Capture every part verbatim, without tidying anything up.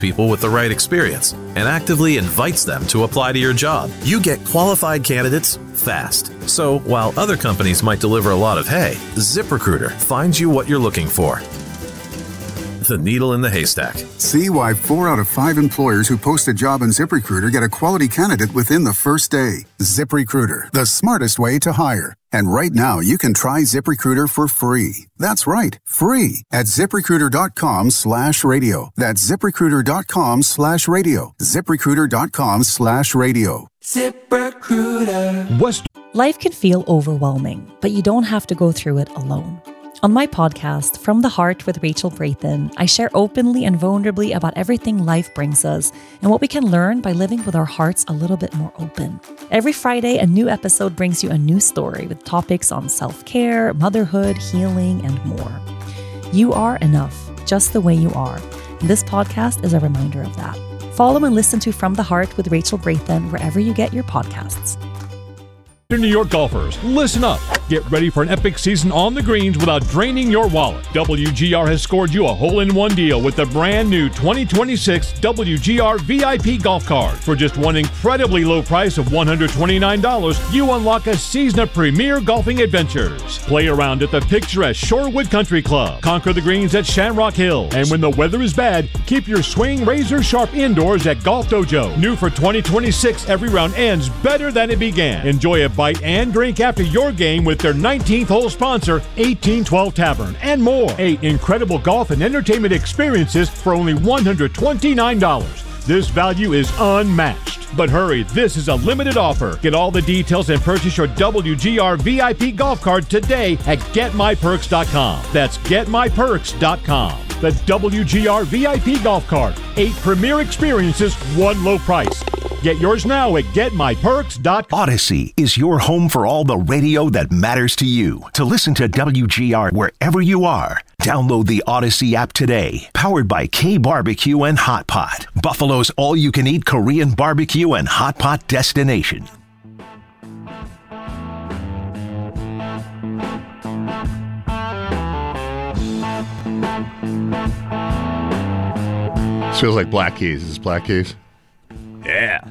people with the right experience and actively invites them to apply to your job. You get qualified candidates fast. So while other companies might deliver a lot of hay, ZipRecruiter finds you what you're looking for. The needle in the haystack. See why four out of five employers who post a job on ZipRecruiter get a quality candidate within the first day. ZipRecruiter, the smartest way to hire. And right now, you can try ZipRecruiter for free. That's right, free at ZipRecruiter.com slash radio. That's ZipRecruiter.com slash radio. ZipRecruiter.com slash radio. ZipRecruiter. West- Life can feel overwhelming, but you don't have to go through it alone. On my podcast, From the Heart with Rachel Brathen, I share openly and vulnerably about everything life brings us and what we can learn by living with our hearts a little bit more open. Every Friday, a new episode brings you a new story with topics on self-care, motherhood, healing, and more. You are enough, just the way you are. And this podcast is a reminder of that. Follow and listen to From the Heart with Rachel Brathen wherever you get your podcasts. New York golfers, listen up. Get ready for an epic season on the greens without draining your wallet. W G R has scored you a hole-in-one deal with the brand new twenty twenty-six W G R V I P golf card. For just one incredibly low price of one hundred twenty-nine dollars, you unlock a season of premier golfing adventures. Play around at the picturesque Shorewood Country Club. Conquer the greens at Shamrock Hill. And when the weather is bad, keep your swing razor sharp indoors at Golf Dojo. New for twenty twenty-six, every round ends better than it began. Enjoy a bite and drink after your game with their nineteenth hole sponsor, eighteen twelve Tavern, and more. Eight incredible golf and entertainment experiences for only one hundred twenty-nine dollars. This value is unmatched. But hurry, this is a limited offer. Get all the details and purchase your W G R V I P golf card today at get my perks dot com. That's get my perks dot com. The W G R V I P golf card. Eight premier experiences, one low price. Get yours now at get my perks dot com. Odyssey is your home for all the radio that matters to you. To listen to W G R wherever you are, download the Odyssey app today. Powered by K Barbecue and Hot Pot, Buffalo's all-you-can-eat Korean barbecue and hot pot destination. This feels like Black Keys. Is this Black Keys? Yeah.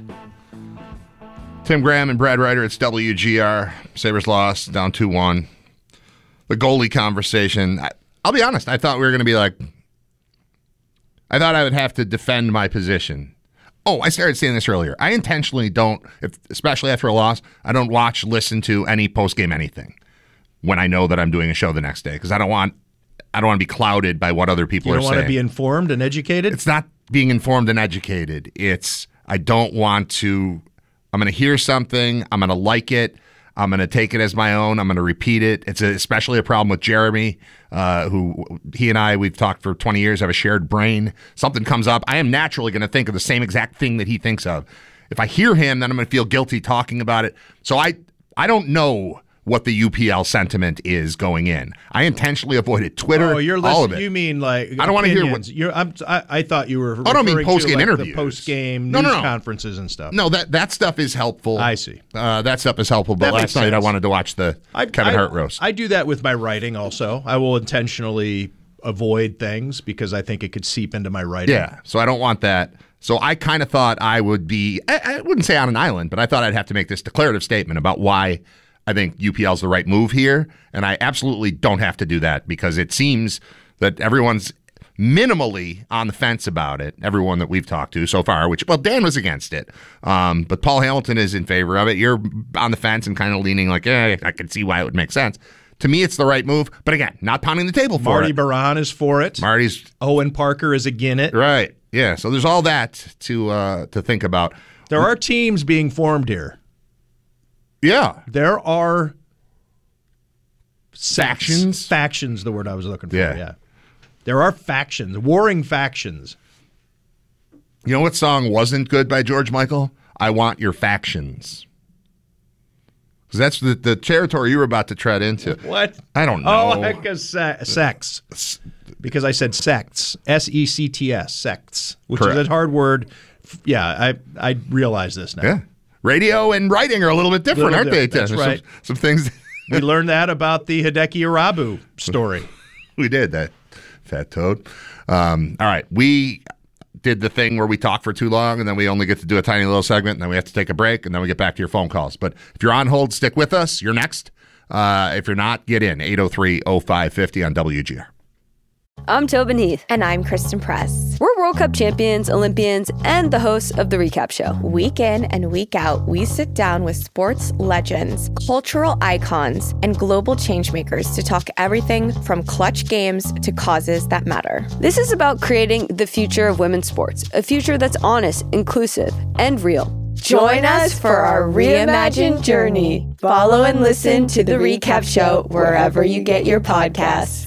Tim Graham and Brad Ryder, it's W G R. Sabres lost, down two one. The goalie conversation. I, I'll be honest, I thought we were going to be like, I thought I would have to defend my position. Oh, I started saying this earlier. I intentionally don't, if, especially after a loss, I don't watch, listen to any post-game anything when I know that I'm doing a show the next day, because I don't want I don't want to be clouded by what other people are saying. You don't want to be informed and educated? It's not being informed and educated. It's, I don't want to, I'm going to hear something, I'm going to like it, I'm going to take it as my own, I'm going to repeat it. It's a, especially a problem with Jeremy, uh, who he and I, we've talked for twenty years, have a shared brain. Something comes up, I am naturally going to think of the same exact thing that he thinks of. If I hear him, then I'm going to feel guilty talking about it. So I, I don't know what the U P L sentiment is going in. I intentionally avoided Twitter, oh, you're all of it. You mean like I don't want to hear what you're, I'm, I, I thought you were. I don't mean post game like interviews, the post game no, news no, no. conferences and stuff. No, that that stuff is helpful. I see. Uh, that stuff is helpful. But That last makes night sense. I wanted to watch the I, Kevin I, Hart roast. I do that with my writing also. I will intentionally avoid things because I think it could seep into my writing. Yeah, so I don't want that. So I kind of thought I would be, I, I wouldn't say on an island, but I thought I'd have to make this declarative statement about why I think U P L is the right move here, and I absolutely don't have to do that because it seems that everyone's minimally on the fence about it, everyone that we've talked to so far, which, well, Dan was against it, um, but Paul Hamilton is in favor of it. You're on the fence and kind of leaning like, eh, I can see why it would make sense. To me, it's the right move, but again, not pounding the table for Marty it. Baron is for it. Marty's Owen Parker is again it. right. Yeah, so there's all that to uh, to think about. There are teams being formed here. Yeah. There are Factions? Factions, the word I was looking for. Yeah. Yeah. There are factions, warring factions. You know what song wasn't good by George Michael? I Want Your Factions. Because that's the, the territory you were about to tread into. What? I don't know. Oh, heck is se- sex. Because I said sects. S E C T S, sects, which Correct. is a hard word. Yeah, I I realize this now. Yeah. Radio and writing are a little bit different, Little aren't they? different, that's There's right. Some, some things. We learned that about the Hideki Arabu story. We did that, fat toad. Um, all right, we did the thing where we talk for too long and then we only get to do a tiny little segment and then we have to take a break and then we get back to your phone calls. But if you're on hold, stick with us. You're next. Uh, if you're not, get in. eight oh three oh five five oh on W G R. I'm Tobin Heath. And I'm Kristen Press. We're World Cup champions, Olympians, and the hosts of The Recap Show. Week in and week out, we sit down with sports legends, cultural icons, and global changemakers to talk everything from clutch games to causes that matter. This is about creating the future of women's sports, a future that's honest, inclusive, and real. Join us for our reimagined journey. Follow and listen to The Recap Show wherever you get your podcasts.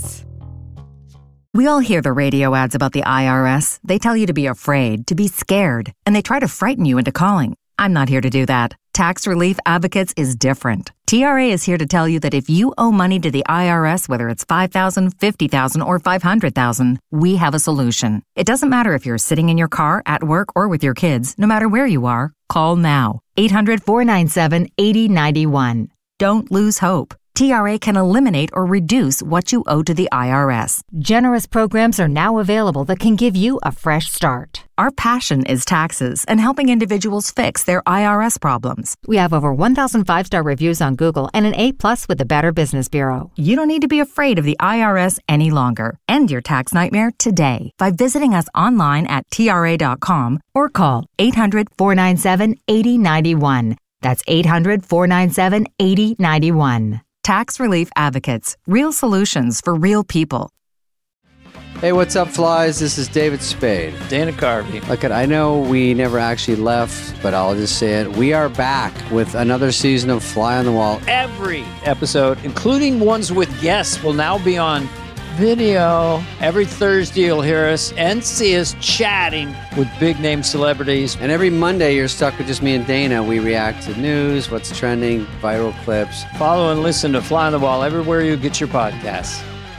We all hear the radio ads about the I R S. They tell you to be afraid, to be scared, and they try to frighten you into calling. I'm not here to do that. Tax Relief Advocates is different. T R A is here to tell you that if you owe money to the I R S, whether it's five thousand dollars, fifty thousand dollars, or five hundred thousand dollars, we have a solution. It doesn't matter if you're sitting in your car, at work, or with your kids. No matter where you are, call now. eight hundred, four nine seven, eight oh nine one. Don't lose hope. T R A can eliminate or reduce what you owe to the I R S. Generous programs are now available that can give you a fresh start. Our passion is taxes and helping individuals fix their I R S problems. We have over one thousand five-star reviews on Google and an A plus with the Better Business Bureau. You don't need to be afraid of the I R S any longer. End your tax nightmare today by visiting us online at T R A dot com or call eight hundred, four nine seven, eight oh nine one. That's eight hundred, four nine seven, eight oh nine one. Tax Relief Advocates. Real solutions for real people. Hey, what's up, flies? This is David Spade. Dana Carvey. Look, I know we never actually left, but I'll just say it. We are back with another season of Fly on the Wall. Every episode, including ones with guests, will now be on video. Every Thursday, you'll hear us and see us chatting with big-name celebrities. And every Monday, you're stuck with just me and Dana. We react to news, what's trending, viral clips. Follow and listen to Fly on the Wall everywhere you get your podcasts.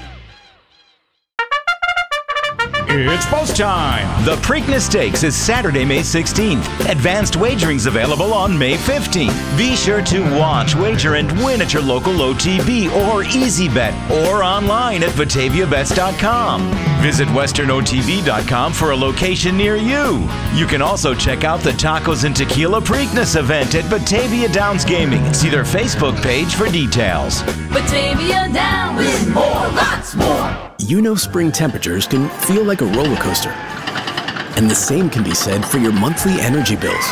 It's post time. The Preakness Stakes is Saturday, May sixteenth. Advanced wagering's available on May fifteenth. Be sure to watch, wager, and win at your local O T B or EasyBet or online at Batavia Bets dot com. Visit Western O T V dot com for a location near you. You can also check out the Tacos and Tequila Preakness event at Batavia Downs Gaming. See their Facebook page for details. Batavia Downs with more, lots more. You know spring temperatures can feel like a roller coaster. And the same can be said for your monthly energy bills.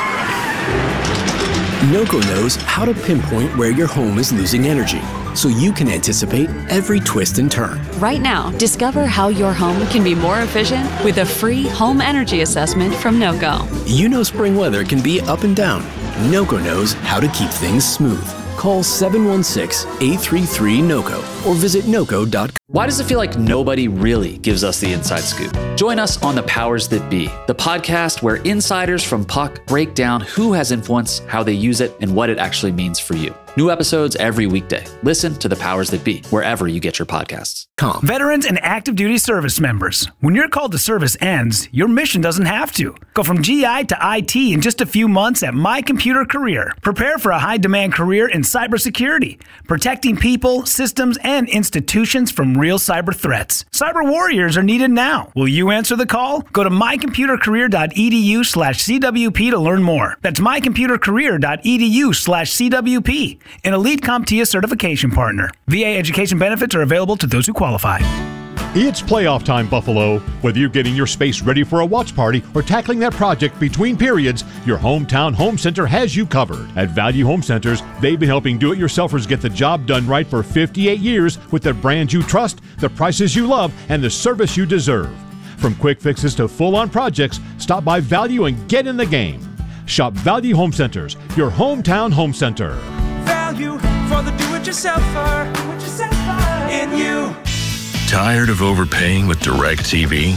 NOCO knows how to pinpoint where your home is losing energy, so you can anticipate every twist and turn. Right now, discover how your home can be more efficient with a free home energy assessment from NOCO. You know spring weather can be up and down. NOCO knows how to keep things smooth. Call seven one six, eight three three, NOCO or visit noco dot com. Why does it feel like nobody really gives us the inside scoop? Join us on The Powers That Be, the podcast where insiders from Puck break down who has influence, how they use it, and what it actually means for you. New episodes every weekday. Listen to The Powers That Be, wherever you get your podcasts. Veterans and active duty service members. When your call to service ends, your mission doesn't have to. Go from G I to I T in just a few months at My Computer Career. Prepare for a high-demand career in cybersecurity, protecting people, systems, and institutions from real cyber threats. Cyber warriors are needed now. Will you answer the call? Go to my computer career dot e d u slash c w p to learn more. That's my computer career dot e d u slash c w p. An Elite CompTIA certification partner. V A education benefits are available to those who qualify. It's playoff time, Buffalo. Whether you're getting your space ready for a watch party or tackling that project between periods, your hometown home center has you covered. At Value Home Centers, they've been helping do-it-yourselfers get the job done right for fifty-eight years with the brands you trust, the prices you love, and the service you deserve. From quick fixes to full-on projects, stop by Value and get in the game. Shop Value Home Centers, your hometown home center. Value for the do-it-yourselfer, do-it-yourselfer in you. Tired of overpaying with DirecTV?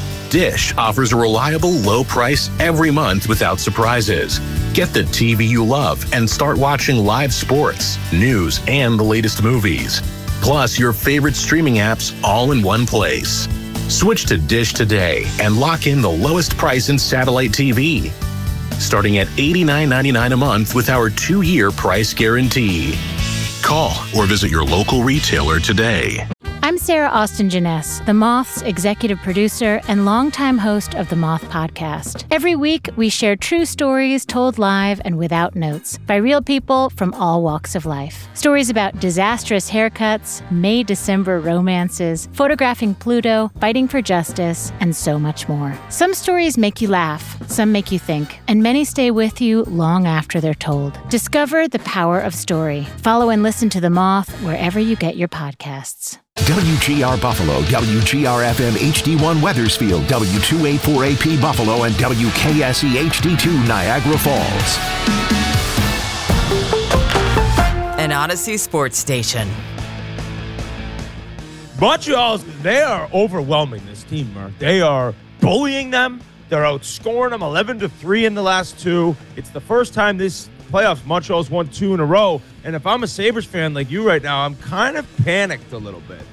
Dish offers a reliable, low price every month without surprises. Get the T V you love and start watching live sports, news, and the latest movies. Plus your favorite streaming apps all in one place. Switch to Dish today and lock in the lowest price in satellite T V. Starting at eighty-nine ninety-nine a month with our two-year price guarantee. Call or visit your local retailer today. I'm Sarah Austin Jeunesse, The Moth's executive producer and longtime host of the Moth Podcast. Every week, we share true stories told live and without notes by real people from all walks of life. Stories about disastrous haircuts, May-December romances, photographing Pluto, fighting for justice, and so much more. Some stories make you laugh, some make you think, and many stay with you long after they're told. Discover the power of story. Follow and listen to The Moth wherever you get your podcasts. W G R Buffalo, W G R F M H D one Weathersfield, W two eighty-four A P Buffalo, and W K S E H D two Niagara Falls. An Odyssey sports station. Montreal's, they are overwhelming this team, Mark. They are bullying them. They're outscoring them eleven to three in the last two. It's the first time this playoffs Montreal's won two in a row. And if I'm a Sabres fan like you right now, I'm kind of panicked a little bit.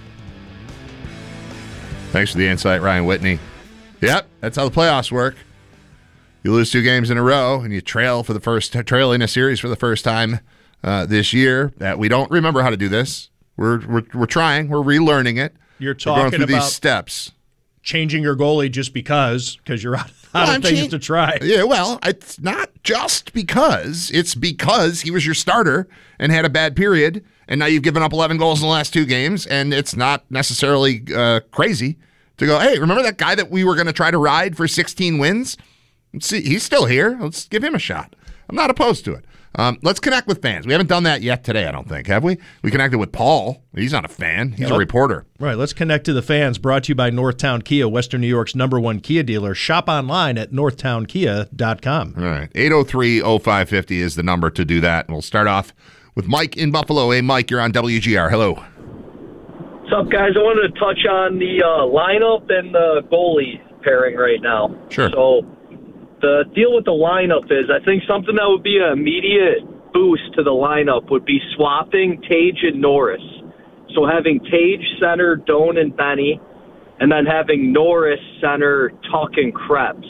Thanks for the insight, Ryan Whitney. Yep, that's how the playoffs work. You lose two games in a row, and you trail for the first trail in a series for the first time uh, this year. That we don't remember how to do this. We're we're we're trying. We're relearning it. You're we're talking going through about these steps. Changing your goalie just because, because you're out, out Well, of I'm things chang- to try. Yeah, well, it's not just because. It's because he was your starter and had a bad period, and now you've given up eleven goals in the last two games, and it's not necessarily uh, crazy to go, hey, remember that guy that we were going to try to ride for sixteen wins? Let's see, he's still here. Let's give him a shot. I'm not opposed to it. Um, let's connect with fans. We haven't done that yet today, I don't think, have we? We connected with Paul. He's not a fan. He's No. a reporter. Right, let's connect to the fans. Brought to you by Northtown Kia, Western New York's number one Kia dealer. Shop online at northtown kia dot com. All right, eight oh three oh five fifty is the number to do that. And we'll start off with Mike in Buffalo. Hey, Mike, you're on W G R. Hello. What's up, guys? I wanted to touch on the uh, lineup and the goalie pairing right now. Sure. So the deal with the lineup is I think something that would be an immediate boost to the lineup would be swapping Tage and Norris. So having Tage center, Doan and Benny, and then having Norris center, Tuck and Krebs.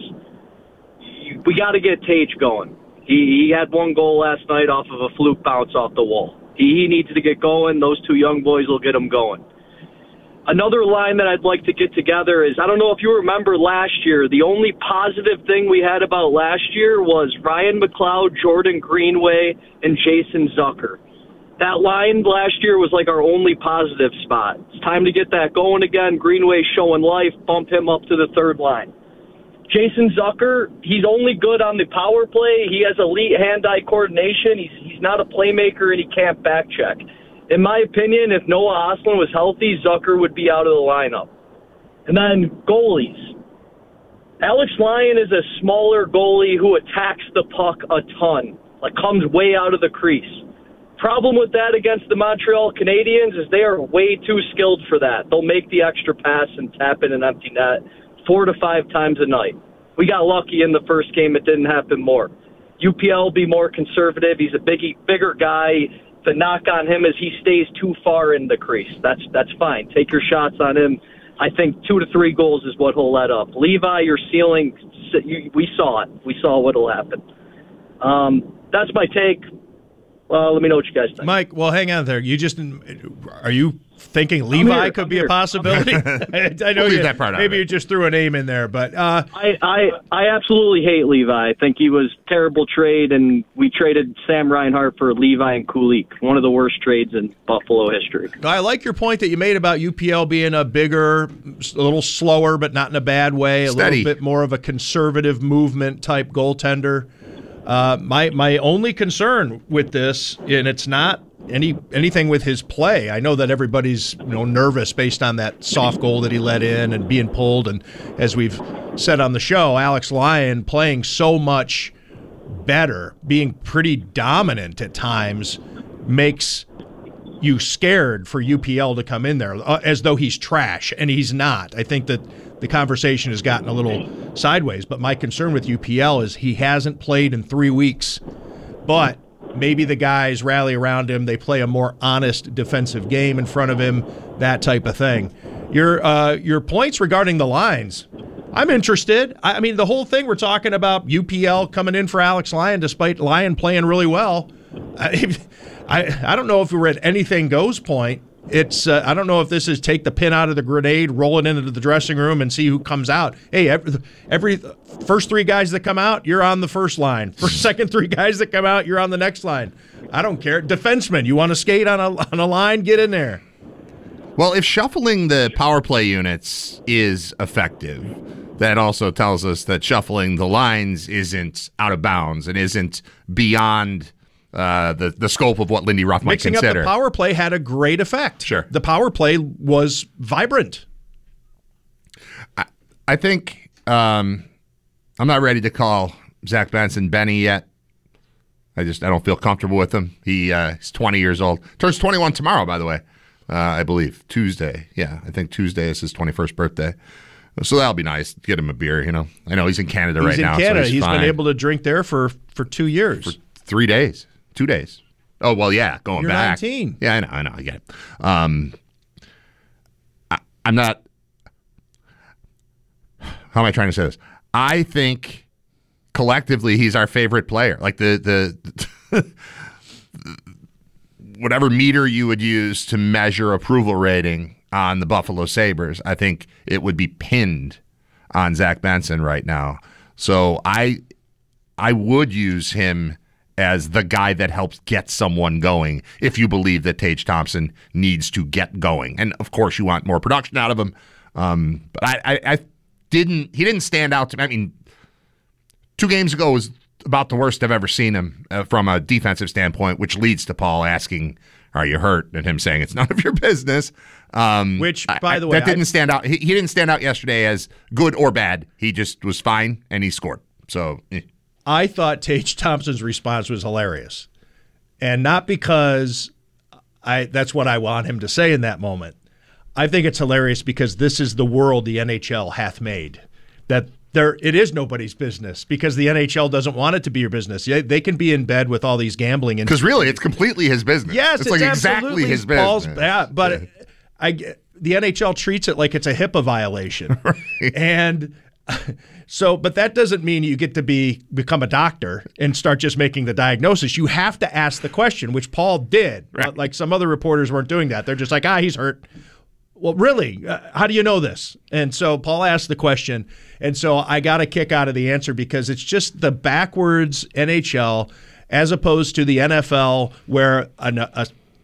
We got to get Tage going. He, he had one goal last night off of a fluke bounce off the wall. He, he needs to get going. Those two young boys will get him going. Another line that I'd like to get together is, I don't know if you remember last year, the only positive thing we had about last year was Ryan McLeod, Jordan Greenway, and Jason Zucker. That line last year was like our only positive spot. It's time to get that going again. Greenway showing life, bump him up to the third line. Jason Zucker, he's only good on the power play. He has elite hand-eye coordination. He's, he's not a playmaker, and he can't back check. In my opinion, if Noah Ostlund was healthy, Zucker would be out of the lineup. And then goalies. Alex Lyon is a smaller goalie who attacks the puck a ton, like comes way out of the crease. Problem with that against the Montreal Canadiens is they are way too skilled for that. They'll make the extra pass and tap in an empty net four to five times a night. We got lucky in the first game. It didn't happen more. U P L will be more conservative. He's a big, bigger guy. The knock on him is he stays too far in the crease. That's that's fine. Take your shots on him. I think two to three goals is what he'll let up. Levi, your ceiling, we saw it. We saw what'll happen. Um, that's my take. Uh, let me know what you guys think. Mike, well, hang on there. You just are you thinking Levi here. could I'm be here. a possibility? I, I know We'll leave you, that part out maybe of it. you just threw a name in there, but uh, I, I I absolutely hate Levi. I think he was a terrible trade, and we traded Sam Reinhart for Levi and Kulik, one of the worst trades in Buffalo history. I like your point that you made about U P L being a bigger, a little slower, but not in a bad way, a Steady. little bit more of a conservative movement type goaltender. Uh, my my only concern with this, and it's not any anything with his play. I know that everybody's you know nervous based on that soft goal that he let in and being pulled, and as we've said on the show, Alex Lyon playing so much better, being pretty dominant at times, makes you scared for U P L to come in there uh, as though he's trash, and he's not. I think that the conversation has gotten a little sideways, but my concern with U P L is he hasn't played in three weeks, but maybe the guys rally around him, they play a more honest defensive game in front of him, that type of thing. Your uh, your points regarding the lines, I'm interested. I mean, the whole thing we're talking about U P L coming in for Alex Lyon despite Lyon playing really well. I, I, I don't know if we're at anything goes point It's uh, I don't know if this is take the pin out of the grenade, roll it into the dressing room, and see who comes out. Hey, every, every first three guys that come out, you're on the first line. First, second three guys that come out, you're on the next line. I don't care. Defenseman, you want to skate on a on a line? Get in there. Well, if shuffling the power play units is effective, that also tells us that shuffling the lines isn't out of bounds and isn't beyond Uh, the the scope of what Lindy Ruff might Mixing consider. up the power play had a great effect. Sure. The power play was vibrant. I, I think um, I'm not ready to call Zach Benson Benny yet. I just I don't feel comfortable with him. He uh, he's twenty years old. Turns twenty-one tomorrow, by the way. Uh, I believe Tuesday. Yeah, I think Tuesday is his twenty-first birthday. So that'll be nice. Get him a beer. You know, I know he's in Canada he's right in now. Canada. So he's he's fine. been able to drink there for for two years. For three days. Two days. Oh, well, yeah, going You're back. nineteen. Yeah, I know, I know, I get it. Um, I, I'm not, how am I trying to say this? I think collectively he's our favorite player. Like the, the whatever meter you would use to measure approval rating on the Buffalo Sabres, I think it would be pinned on Zach Benson right now. So I, I would use him as the guy that helps get someone going if you believe that Tage Thompson needs to get going. And, of course, you want more production out of him. Um, but I, I, I didn't – he didn't stand out to me. I mean, two games ago was about the worst I've ever seen him uh, from a defensive standpoint, which leads to Paul asking, are you hurt? And him saying it's none of your business. Um, which, by I, the way – That didn't I, stand out. He, he didn't stand out yesterday as good or bad. He just was fine, and he scored. So eh. I thought Tage Thompson's response was hilarious. And not because I that's what I want him to say in that moment. I think it's hilarious because this is the world the N H L hath made. That there it is nobody's business because the N H L doesn't want it to be your business. They can be in bed with all these gambling. Because really, it's completely his business. Yes, it's, it's like exactly his business. Paul's, yeah, but yeah. I, the N H L treats it like it's a HIPAA violation. Right. And so, but that doesn't mean you get to be become a doctor and start just making the diagnosis. You have to ask the question, which Paul did. Right. Like some other reporters weren't doing that. They're just like, ah, he's hurt. Well, really? Uh, how do you know this? And so Paul asked the question, and so I got a kick out of the answer because it's just the backwards N H L as opposed to the N F L where an, a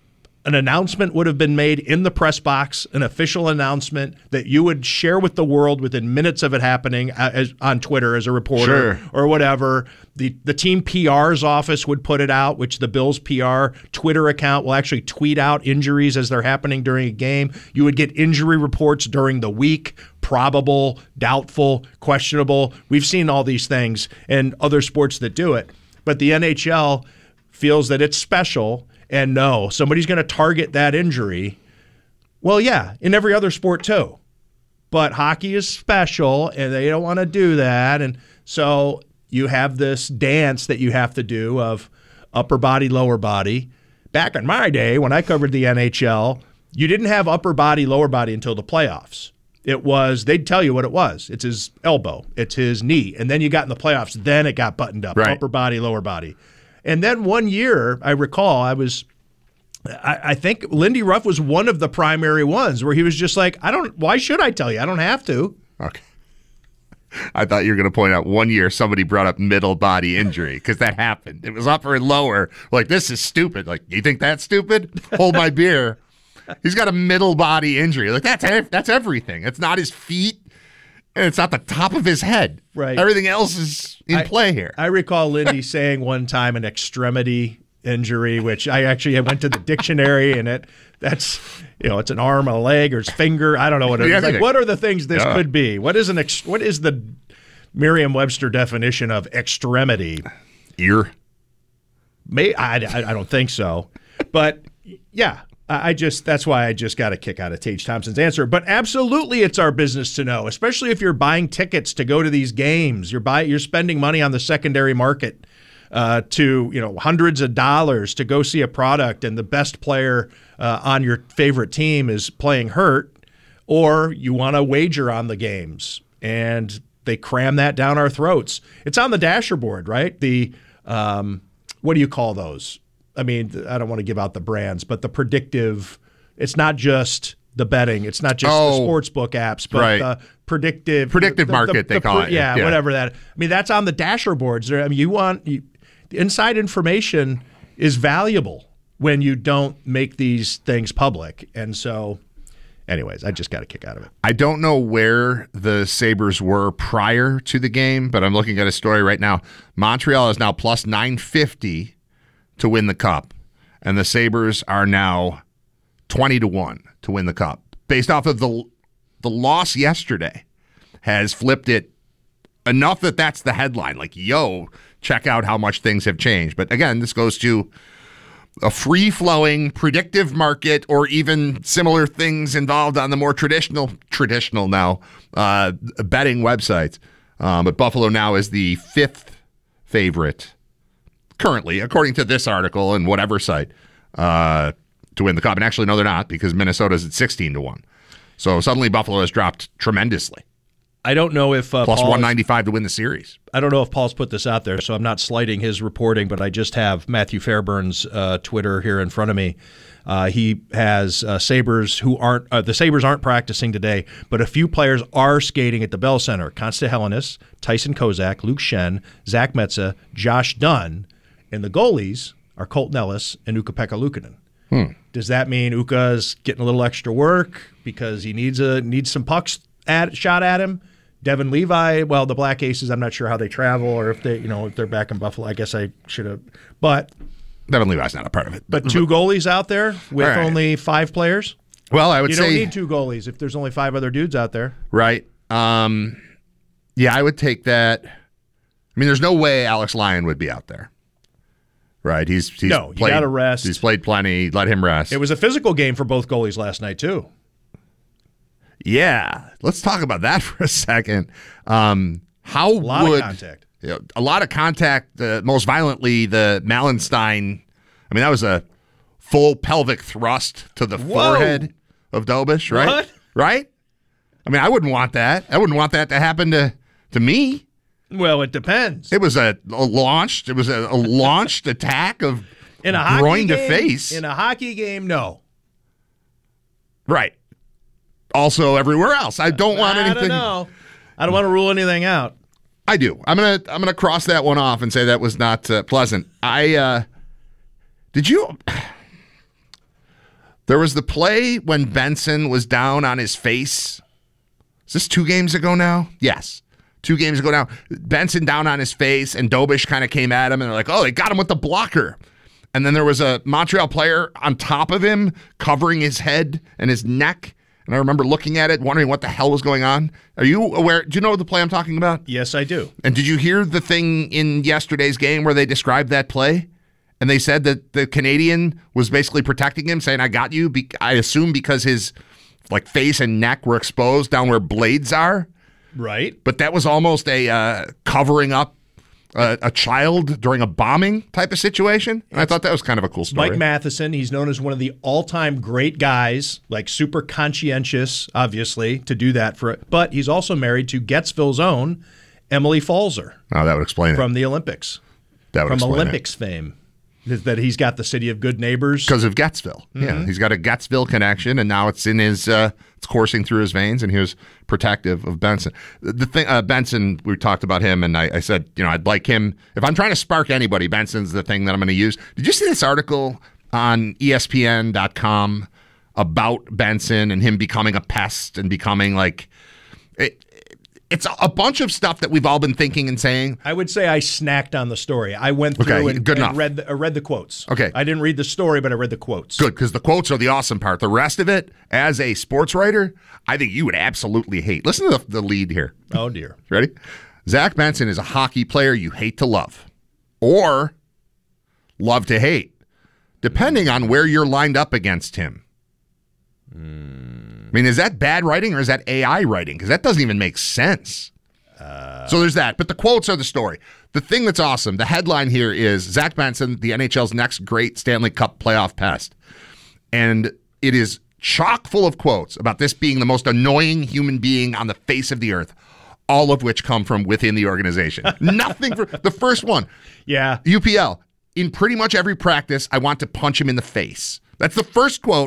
An announcement would have been made in the press box, an official announcement that you would share with the world within minutes of it happening as, on Twitter as a reporter sure. or whatever. The the team P R's office would put it out, which the Bills P R Twitter account will actually tweet out injuries as they're happening during a game. You would get injury reports during the week, probable, doubtful, questionable. We've seen all these things in other sports that do it. But the N H L feels that it's special. And no, somebody's going to target that injury. Well, yeah, in every other sport too. But hockey is special, and they don't want to do that. And so you have this dance that you have to do of upper body, lower body. Back in my day, when I covered the N H L, you didn't have upper body, lower body until the playoffs. It was, they'd tell you what it was. It's his elbow. It's his knee. And then you got in the playoffs. Then it got buttoned up, right. Upper body, lower body. And then one year, I recall, I was, I, I think Lindy Ruff was one of the primary ones where he was just like, I don't, why should I tell you? I don't have to. Okay. I thought you were going to point out one year somebody brought up middle body injury because that happened. It was upper and lower. Like, this is stupid. Like, you think that's stupid? Hold my beer. He's got a middle body injury. Like, that's that's everything. It's not his feet. And it's not the top of his head. Right. Everything else is in I, play here. I recall Lindy saying one time an extremity injury, which I actually went to the dictionary, and it that's, you know, it's an arm, a leg, or his finger. I don't know what it is. Like, what are the things this yeah. could be? What is an ex, what is the Merriam-Webster definition of extremity? Ear? May I, I, I don't think so. But, yeah. I just that's why I just got a kick out of Tage Thompson's answer. But absolutely, it's our business to know, especially if you're buying tickets to go to these games. You're buy, you're spending money on the secondary market uh, to you know hundreds of dollars to go see a product, and the best player uh, on your favorite team is playing hurt, or you want to wager on the games, and they cram that down our throats. It's on the dasher board, right? The um, what do you call those? I mean, I don't want to give out the brands, but the predictive it's not just the betting. It's not just Oh, the sportsbook apps, but right. the predictive Predictive the- the- market, the- they the call pre- it. Yeah, Yeah. whatever that. I mean, that's on the dasher boards. There. I mean, you want you, inside information is valuable when you don't make these things public, and so. Anyways, I just got a kick out of it. I don't know where the Sabres were prior to the game, but I'm looking at a story right now. Montreal is now plus nine fifty to win the Cup, and the Sabres are now twenty to one to win the Cup. Based off of the the loss yesterday has flipped it enough that that's the headline. Like, yo, check out how much things have changed. But again, this goes to a free-flowing, predictive market, or even similar things involved on the more traditional, traditional now, uh, betting websites. Um, but Buffalo now is the fifth favorite currently, according to this article and whatever site, uh, to win the Cup. And actually, no, they're not, because Minnesota's at sixteen to one. So suddenly Buffalo has dropped tremendously. I don't know if uh, Plus Paul's- one ninety-five to win the series. I don't know if Paul's put this out there, so I'm not slighting his reporting, but I just have Matthew Fairburn's uh, Twitter here in front of me. Uh, he has uh, Sabres who aren't uh, – the Sabres aren't practicing today, but a few players are skating at the Bell Center. Konsta Helenius, Tyson Kozak, Luke Shen, Zach Metza, Josh Dunn, and the goalies are Colton Ellis and Ukko-Pekka Luukkonen. Hmm. Does that mean Uka's getting a little extra work because he needs a needs some pucks at, shot at him? Devin Levi, well, the Black Aces, I'm not sure how they travel or if they, you know, if they're back in Buffalo. I guess I should have. But Devin Levi's not a part of it. But two goalies out there with All right. only five players? Well, I would you say don't need two goalies if there's only five other dudes out there. Right. Um, yeah, I would take that. I mean, there's no way Alex Lyon would be out there. Right. He's, he's No, you played, gotta rest. He's played plenty. Let him rest. It was a physical game for both goalies last night, too. Yeah. Let's talk about that for a second. Um, how A lot would of contact. You know, a lot of contact, uh, most violently, the Malenstein. I mean, that was a full pelvic thrust to the Whoa. forehead of Dobish, right? What? Right? I mean, I wouldn't want that. I wouldn't want that to happen to, to me. Well, it depends. It was a, a launched. It was a, a launched attack of In a hockey groin game, to face. In a hockey game, no. Right. Also, everywhere else, I don't want I anything. don't know. I don't want to rule anything out. I do. I'm gonna. I'm gonna cross that one off and say that was not uh, pleasant. I uh, did you. There was the play when Benson was down on his face. Is this two games ago now? Yes. Two games ago now. Benson down on his face, and Dobish kind of came at him, and they're like, oh, they got him with the blocker. And then there was a Montreal player on top of him, covering his head and his neck. And I remember looking at it, wondering what the hell was going on. Are you aware? Do you know the play I'm talking about? Yes, I do. And did you hear the thing in yesterday's game where they described that play? And they said that the Canadian was basically protecting him, saying, I got you, be- I assume because his like face and neck were exposed down where blades are. Right. But that was almost a uh, covering up uh, a child during a bombing type of situation. And I thought that was kind of a cool story. Mike Matheson, he's known as one of the all-time great guys, like super conscientious, obviously, to do that for it. But he's also married to Gettsville's own Emily Falzer. Oh, that would explain from it. the Olympics. That would from explain Olympics it. fame. That he's got the city of good neighbors. Because of Gettsville. Yeah, Mhm. he's got a Gettsville connection, and now it's in his, uh, it's coursing through his veins, and he was protective of Benson. The, the thing, uh, Benson, we talked about him, and I, I said, you know, I'd like him, if I'm trying to spark anybody, Benson's the thing that I'm going to use. Did you see this article on E S P N dot com about Benson and him becoming a pest and becoming like, it, it's a bunch of stuff that we've all been thinking and saying. I would say I snacked on the story. I went through Okay, and, good and enough. read the, uh, read the quotes. Okay. I didn't read the story, but I read the quotes. Good, because the quotes are the awesome part. The rest of it, as a sports writer, I think you would absolutely hate. Listen to the, the lead here. Oh, dear. Ready? Zach Benson is a hockey player you hate to love or love to hate, depending on where you're lined up against him. Mm. I mean, is that bad writing or is that A I writing? Because that doesn't even make sense. Uh, so there's that. But the quotes are the story. The thing that's awesome, the headline here is Zach Benson, the N H L's next great Stanley Cup playoff pest. And it is chock full of quotes about this being the most annoying human being on the face of the earth, all of which come from within the organization. Nothing for the first one. Yeah. U P L. In pretty much every practice, I want to punch him in the face. That's the first quote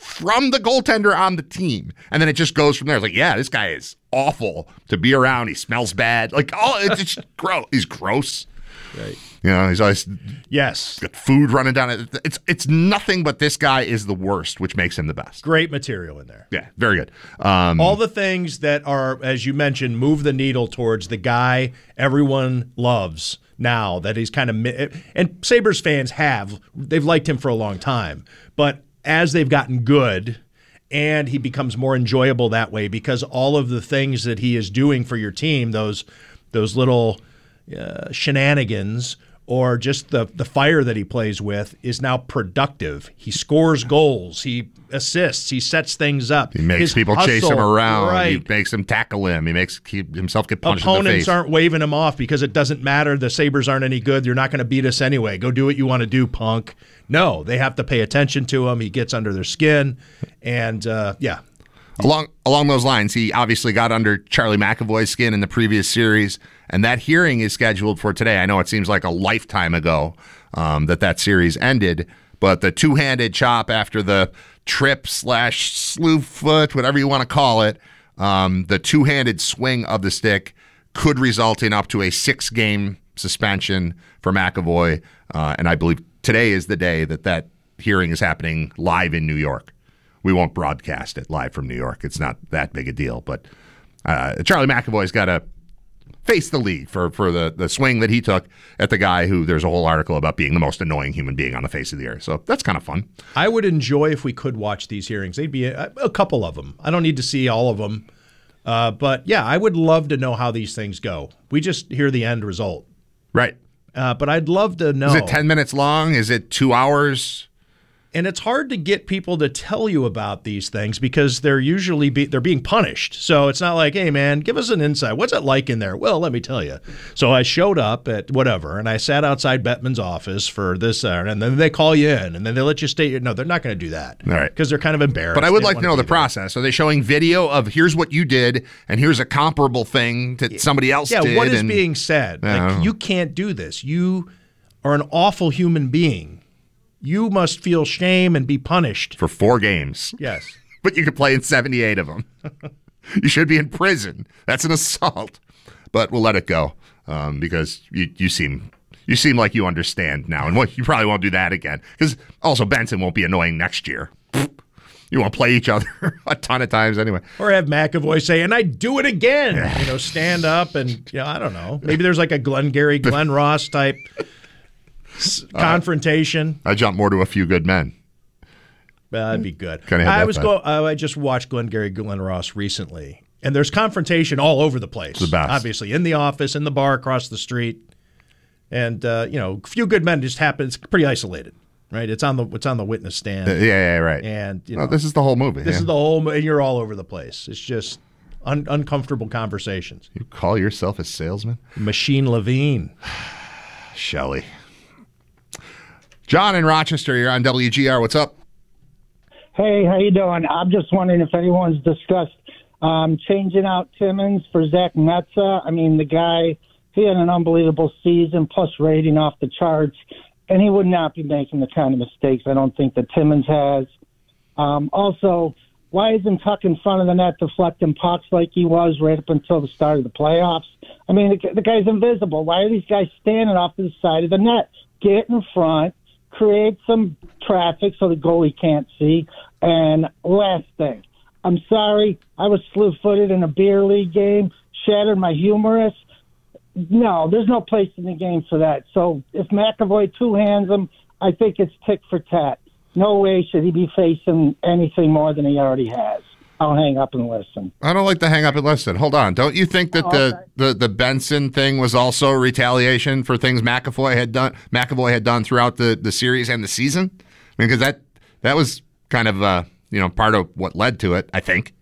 from the goaltender on the team. And then it just goes from there. It's like, yeah, this guy is awful to be around. He smells bad. Like, oh, it's just gross. He's gross. Right. You know, he's always yes, got food running down it. It's it's nothing but this guy is the worst, which makes him the best. Great material in there. Yeah, very good. Um, All the things that are, as you mentioned, move the needle towards the guy everyone loves now that he's kind of – and Sabres fans have. They've liked him for a long time. But as they've gotten good and he becomes more enjoyable that way because all of the things that he is doing for your team, those those little uh, shenanigans – or just the the fire that he plays with is now productive. He scores goals. He assists. He sets things up. He makes His people hustle, chase him around. Right. He makes him tackle him. He makes keep himself get punched Opponents in the face. aren't waving him off because it doesn't matter. The Sabres aren't any good. You're not going to beat us anyway. Go do what you want to do, punk. No, they have to pay attention to him. He gets under their skin. And, uh, yeah. Along along those lines, he obviously got under Charlie McAvoy's skin in the previous series, and that hearing is scheduled for today. I know it seems like a lifetime ago um, that that series ended, but the two-handed chop after the trip slash slew foot, whatever you want to call it, um, the two-handed swing of the stick could result in up to a six-game suspension for McAvoy, uh, and I believe today is the day that that hearing is happening live in New York. We won't broadcast it live from New York. It's not that big a deal. But uh, Charlie McAvoy's got to face the league for, for the, the swing that he took at the guy who there's a whole article about being the most annoying human being on the face of the earth. So that's kind of fun. I would enjoy if we could watch these hearings. They'd be a, a couple of them. I don't need to see all of them. Uh, but, yeah, I would love to know how these things go. We just hear the end result. Right. Uh, but I'd love to know. Is it ten minutes long? Is it two hours? And it's hard to get people to tell you about these things because they're usually be, they're being punished. So it's not like, hey, man, give us an insight. What's it like in there? Well, let me tell you. So I showed up at whatever, and I sat outside Bettman's office for this, uh, and then they call you in, and then they let you stay. No, they're not going to do that. All right. Because they're kind of embarrassed. But I would They like don't to know wanna the be there. process. Are they showing video of here's what you did, and here's a comparable thing that somebody else Yeah, did? what is and, being said? I don't Like, know. you can't do this. You are an awful human being. You must feel shame and be punished. For four games. Yes. But you could play in seventy-eight of them. You should be in prison. That's an assault. But we'll let it go um, because you, you seem you seem like you understand now. And what, you probably won't do that again. Because also Benson won't be annoying next year. You won't play each other a ton of times anyway. Or have McAvoy say, and I do it again. You know, stand up and, you know, I don't know. Maybe there's like a Glengarry, Glenn Ross type s- confrontation. I jump more to A Few Good Men. That'd be good. Kinda had I that was vibe. go. Uh, I just watched Glengarry Glen Ross recently, and there's confrontation all over the place. It's the best. Obviously, in the office, in the bar across the street, and uh, you know, Few Good Men just happens. It's pretty isolated, right? It's on the it's on the witness stand. Uh, yeah, yeah, right. And you Well, know, this is the whole movie. This yeah. is the whole, and you're all over the place. It's just un- uncomfortable conversations. You call yourself a salesman? Machine Levine. Shelley. John in Rochester, you're on W G R. What's up? Hey, how you doing? I'm just wondering if anyone's discussed um, changing out Timmins for Zach Netza. I mean, the guy, he had an unbelievable season, plus rating off the charts, and he would not be making the kind of mistakes I don't think that Timmins has. Um, also, why isn't Tuck in front of the net deflecting pucks like he was right up until the start of the playoffs? I mean, the, the guy's invisible. Why are these guys standing off to the side of the net? Get in front. Create some traffic so the goalie can't see. And last thing, I'm sorry, I was slew-footed in a beer league game, shattered my humerus. No, there's no place in the game for that. So if McAvoy two-hands him, I think it's tick for tat. No way should he be facing anything more than he already has. I'll hang up and listen. I don't like to hang up and listen. Hold on. Don't you think that Oh, the, okay. the, the Benson thing was also retaliation for things McAvoy had done McAvoy had done throughout the, the series and the season? I mean, because that that was kind of uh, you know part of what led to it, I think.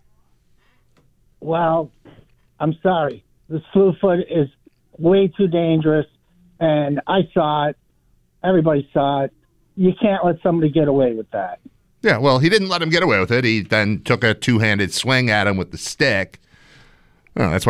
Well, I'm sorry. The slew foot is way too dangerous, and I saw it. Everybody saw it. You can't let somebody get away with that. Yeah, well, he didn't let him get away with it. He then took a two-handed swing at him with the stick. Oh, that's why